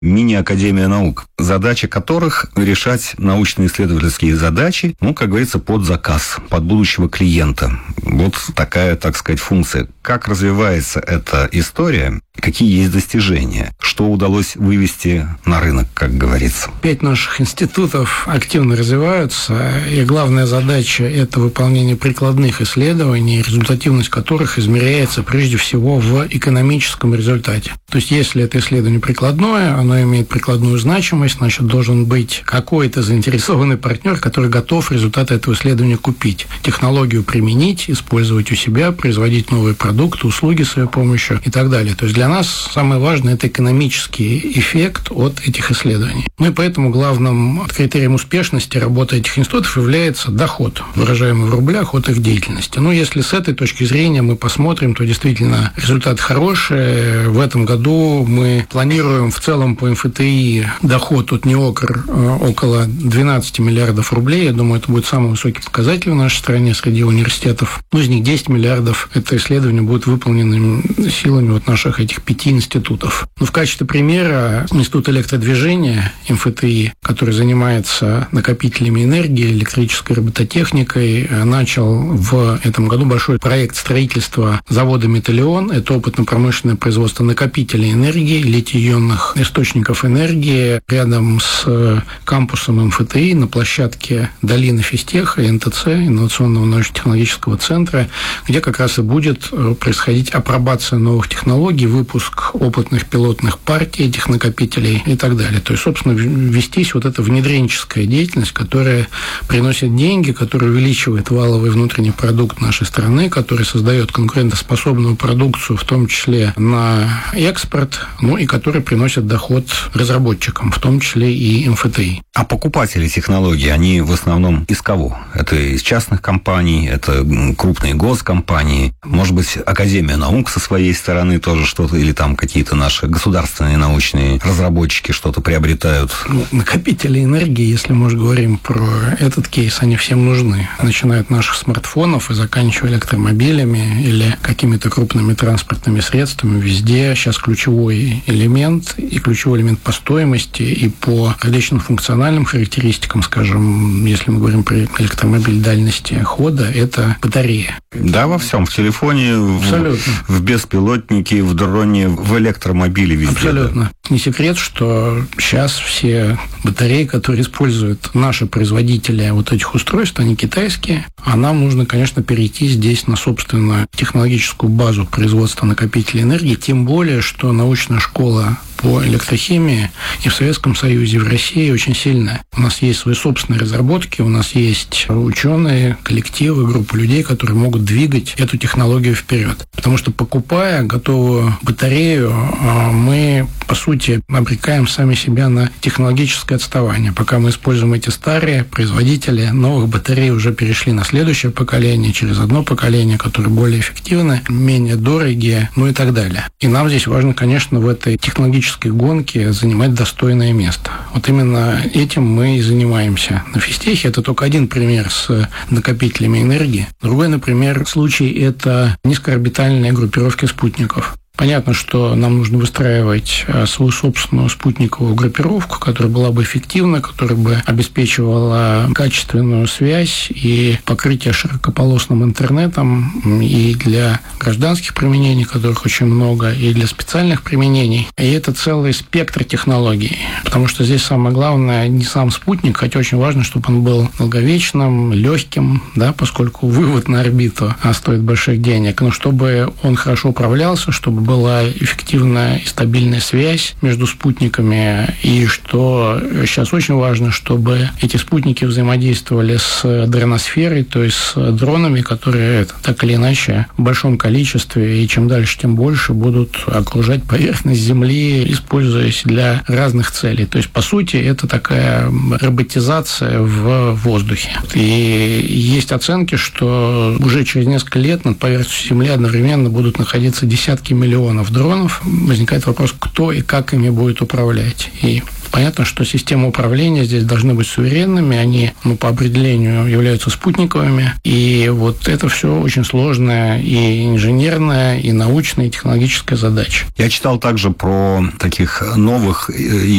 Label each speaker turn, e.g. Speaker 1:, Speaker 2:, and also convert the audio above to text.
Speaker 1: мини-академия наук, задача которых решать научно-исследовательские задачи, как говорится, под заказ, под будущего клиента. Вот такая, так сказать, функция. Как развивается эта история, какие есть достижения, что удалось вывести на рынок, как говорится.
Speaker 2: 5 наших институтов активно развиваются, и главная задача – это выполнение прикладных исследований, результативность которых измеряется прежде всего в экономическом результате. То есть, если это исследование прикладное, оно имеет прикладную значимость, значит, должен быть какой-то заинтересованный партнер, который готов результаты этого исследования купить, технологию применить, использовать у себя, производить новые продукты, услуги с ее помощью и так далее. То есть, для нас самое важное – это экономический эффект от этих исследований. И поэтому главным критерием успешности работы этих институтов является доход, выражаемый в рублях, от их деятельности. Если с этой точки зрения мы посмотрим, то действительно результат хороший. В этом году мы планируем в целом по МФТИ доход от НИОКР около 12 миллиардов рублей. Я думаю, это будет самый высокий показатель в нашей стране среди университетов. Из них 10 миллиардов это исследование будет выполнено силами наших этих 5 институтов. В качестве примера Институт электродвижения МФТИ, который занимается накопителями энергии, электрической робототехникой, начал в этом году большой проект строительства завода «Металлион». Это опытно-промышленное производство накопителей энергии, литий-ионных источников энергии рядом с кампусом МФТИ на площадке долины Физтеха, НТЦ, Инновационного научно-технологического центра, где как раз и будет происходить апробация новых технологий, выпуск опытных пилотных партий этих накопителей и так далее. То есть, собственно, вестись эта внедренческая деятельность, которая приносит деньги, которая увеличивает валовый внутренний продукт нашей страны, который создает конкурентоспособную продукцию, в том числе на экспорт, и который приносит доход разработчикам, в том числе и МФТИ.
Speaker 1: А покупатели технологий, они в основном из кого? Это из частных компаний, это крупные госкомпании, может быть, Академия наук со своей стороны тоже что-то, или там какие-то наши государственные научные разработчики что-то приобретают?
Speaker 2: Накопители энергии, если мы уже говорим про этот кейс, они всем нужны. Начиная от наших смартфонов и заканчивая электромобилями или какими-то крупными транспортными средствами, везде сейчас ключевой элемент, и ключевой элемент по стоимости и по различным функциональным характеристикам, скажем, если мы говорим про электромобиль дальности хода, это батарея.
Speaker 1: Да, во всем, в телефоне, в беспилотнике, в дроне, в электромобиле везде.
Speaker 2: Абсолютно. Да. Не секрет, что сейчас все батареи, которые используют наши производители этих устройств, они китайские, а нам нужно, конечно, перейти здесь на собственную технологическую базу производства накопителей энергии, тем более, что научная школа по электрохимии и в Советском Союзе, и в России очень сильная. У нас есть свои собственные разработки, у нас есть ученые, коллективы, группы людей, которые могут двигать эту технологию вперед. Потому что, покупая готовую батарею, мы, по сути, обрекаем сами себя на технологическое отставание. Пока мы используем эти старые производители, новых батарей уже перешли на следующее поколение, через одно поколение, которые более эффективны, менее дорогие, и так далее. И нам здесь важно, конечно, в этой технологической гонки занимать достойное место. Именно этим мы и занимаемся на Физтехе. Это только один пример с накопителями энергии. Другой, например, случай – это низкоорбитальные группировки спутников. Понятно, что нам нужно выстраивать свою собственную спутниковую группировку, которая была бы эффективна, которая бы обеспечивала качественную связь и покрытие широкополосным интернетом и для гражданских применений, которых очень много, и для специальных применений. И это целый спектр технологий, потому что здесь самое главное не сам спутник, хотя очень важно, чтобы он был долговечным, легким, поскольку вывод на орбиту стоит больших денег, но чтобы он хорошо управлялся, чтобы была эффективная и стабильная связь между спутниками, и что сейчас очень важно, чтобы эти спутники взаимодействовали с дроносферой, то есть с дронами, которые так или иначе в большом количестве, и чем дальше, тем больше будут окружать поверхность Земли, используясь для разных целей. То есть, по сути, это такая роботизация в воздухе. И есть оценки, что уже через несколько лет над поверхностью Земли одновременно будут находиться десятки миллионов дронов. Возникает вопрос, кто и как ими будет управлять. И Понятно, что системы управления здесь должны быть суверенными, они по определению являются спутниковыми, и вот это все очень сложная и инженерная, и научная, и технологическая задача.
Speaker 1: Я читал также про таких новых